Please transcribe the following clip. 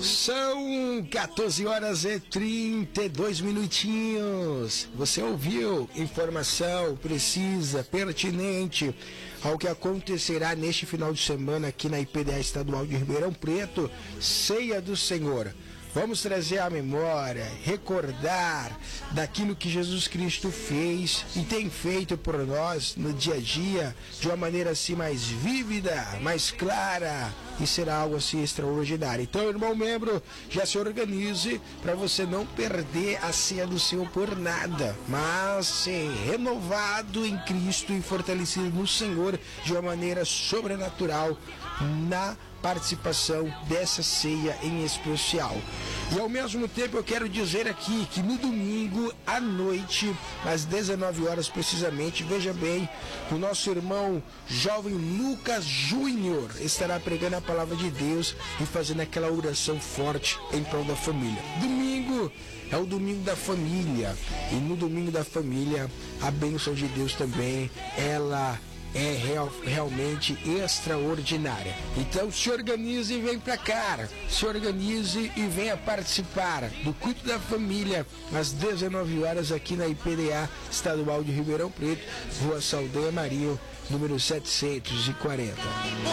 São 14 horas e 32 minutinhos. Você ouviu informação precisa, pertinente ao que acontecerá neste final de semana aqui na IPDA Estadual de Ribeirão Preto, Ceia do Senhor. Vamos trazer à memória, recordar daquilo que Jesus Cristo fez e tem feito por nós no dia a dia, de uma maneira assim mais vívida, mais clara, e será algo assim extraordinário. Então, irmão membro, já se organize para você não perder a ceia do Senhor por nada, mas ser renovado em Cristo e fortalecido no Senhor de uma maneira sobrenatural na participação dessa ceia em especial. E ao mesmo tempo eu quero dizer aqui que no domingo à noite, às 19 horas precisamente, veja bem, o nosso irmão jovem Lucas Júnior estará pregando a palavra de Deus e fazendo aquela oração forte em prol da família. Domingo é o domingo da família, e no domingo da família a bênção de Deus também, ela é realmente extraordinária. Então se organize e vem pra cá, se organize e venha participar do culto da família às 19 horas aqui na IPDA Estadual de Ribeirão Preto, Rua Saldanha Marinho, número 740.